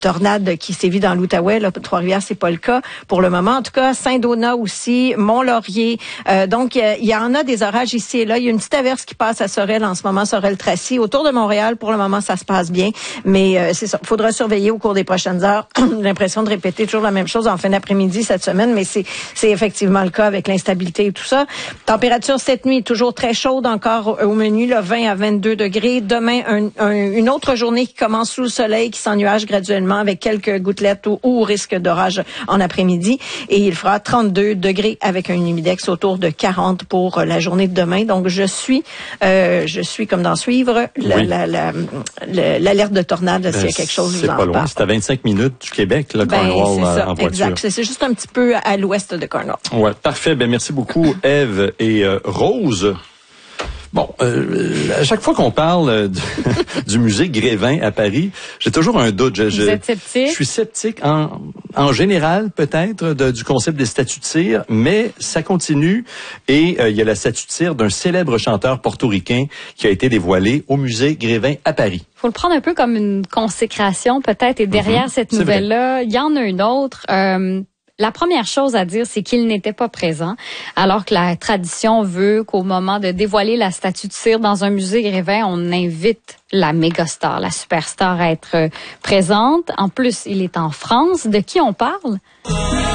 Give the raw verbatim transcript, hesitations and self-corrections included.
tornade qui sévit dans l'Outaouais. Là, Trois-Rivières, c'est pas le cas pour le moment. En tout cas, Saint-Donat aussi, Mont-Laurier. Euh, donc, il y, y en a des orages ici et là. Il y a une petite averse qui passe à Sorel en ce moment, Sorel-Tracy. Autour de Montréal, pour le moment, ça se passe bien. Mais euh, c'est ça. Il faudra surveiller au cours des prochaines heures. J'ai l'impression de répéter toujours la même chose en fin d'après-midi cette semaine, mais c'est, c'est effectivement le cas avec l'instabilité et tout ça. Température cette nuit, toujours très chaude encore au, au menu, là, vingt à vingt-deux degrés. Demain, un, un, une autre journée qui commence sous le soleil, qui s'ennuage graduellement avec quelques gouttelettes ou, ou risque d'orage en après-midi. Et il fera trente-deux degrés avec un humidex autour de quarante pour la journée de demain. Donc, je suis, euh, je suis comme d'en suivre la, oui. la, la, la, l'alerte de tornade, ben, s'il y a quelque chose, je vous en pas loin. parle. C'est à vingt-cinq minutes du Québec, le ben, Cornwall c'est ça, en voiture. Exact. C'est, c'est juste un petit peu à l'ouest de Cornwall. Ouais, parfait. Ben, merci beaucoup, Ève et euh, Rose. Bon, euh, à chaque fois qu'on parle du, du musée Grévin à Paris, j'ai toujours un doute. Je, je, Vous êtes sceptique? Je suis sceptique en, en général, peut-être, de, du concept des statues de cire, mais ça continue et euh, il y a la statue de cire d'un célèbre chanteur portoricain qui a été dévoilée au musée Grévin à Paris. Faut le prendre un peu comme une consécration, peut-être, et derrière mm-hmm. cette nouvelle-là, il y en a une autre. Euh, La première chose à dire, c'est qu'il n'était pas présent, alors que la tradition veut qu'au moment de dévoiler la statue de cire dans un musée Grévin, on invite la mégastar, la superstar à être présente. En plus, il est en France. De qui on parle?